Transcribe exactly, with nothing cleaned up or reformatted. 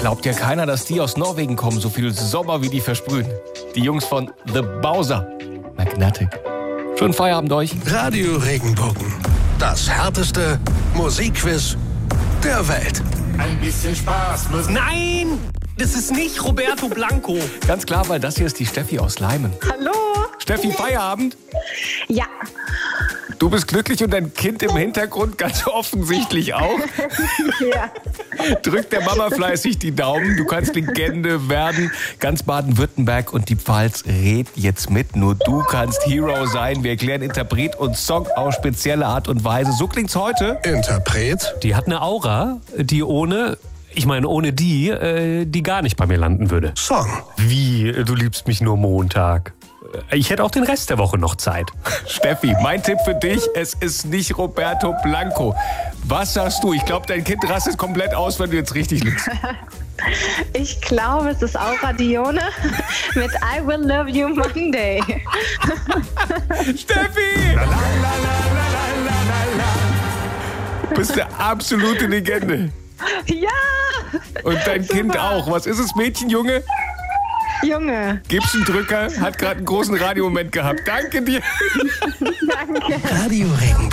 Glaubt ja keiner, dass die aus Norwegen kommen, so viel Sommer wie die versprühen. Die Jungs von The Bowser. Magnetic. Schönen Feierabend euch. Radio Regenbogen. Das härteste Musikquiz der Welt. Ein bisschen Spaß muss... Nein! Das ist nicht Roberto Blanco. Ganz klar, weil das hier ist die Steffi aus Leimen. Hallo. Steffi, Feierabend? Ja. Du bist glücklich und dein Kind im Hintergrund ganz offensichtlich auch. Ja. Drück der Mama fleißig die Daumen. Du kannst Legende werden. Ganz Baden-Württemberg und die Pfalz redet jetzt mit. Nur du kannst Hero sein. Wir erklären Interpret und Song auf spezielle Art und Weise. So klingt's heute. Interpret? Die hat eine Aura, die ohne... Ich meine, ohne die, äh, die gar nicht bei mir landen würde. Song. Wie? Du liebst mich nur Montag. Ich hätte auch den Rest der Woche noch Zeit. Steffi, mein Tipp für dich, es ist nicht Roberto Blanco. Was sagst du? Ich glaube, dein Kind rastet komplett aus, wenn du jetzt richtig liegst. Ich glaube, es ist Aura Dione mit I Will Love You Monday. Steffi! La, la, la, la, la, la, la. Du bist eine absolute Legende. Ja! Und dein Super. Kind auch. Was ist es, Mädchen, Junge? Junge. Gib's einen Drücker, hat gerade einen großen Radiomoment gehabt. Danke dir. Danke. Radio Regenbogen.